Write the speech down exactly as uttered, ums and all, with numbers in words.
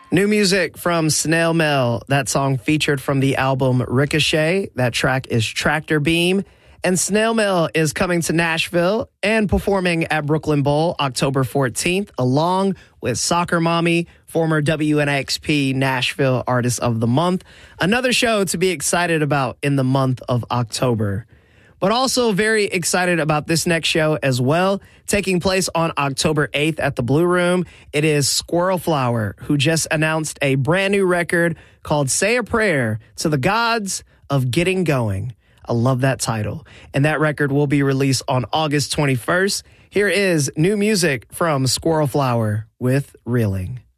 New music from Snail Mail. That song featured from the album Ricochet. That track is Tractor Beam. And Snail Mail is coming to Nashville and performing at Brooklyn Bowl October fourteenth, along with Soccer Mommy, former W N X P Nashville Artist of the Month. Another show to be excited about in the month of October. But also very excited about this next show as well, taking place on October eighth at the Blue Room. It is Squirrel Flower, who just announced a brand new record called Say a Prayer to the Gods of Getting Going. I love that title. And that record will be released on August twenty-first. Here is new music from Squirrel Flower with Reeling.